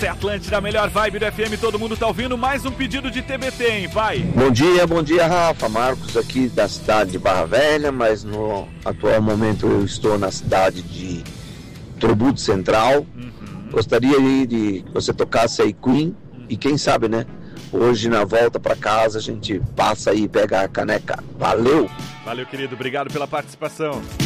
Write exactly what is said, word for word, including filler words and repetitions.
Essa é a Atlântida, a melhor vibe do F M, todo mundo tá ouvindo. Mais um pedido de T B T, hein? Vai! Bom dia, bom dia, Rafa. Marcos aqui da cidade de Barra Velha, mas no atual momento eu estou na cidade de Trombudo Central. Uhum. Gostaria aí de que você tocasse aí Queen, uhum. E quem sabe, né? Hoje na volta para casa a gente passa aí e pega a caneca. Valeu! Valeu, querido. Obrigado pela participação.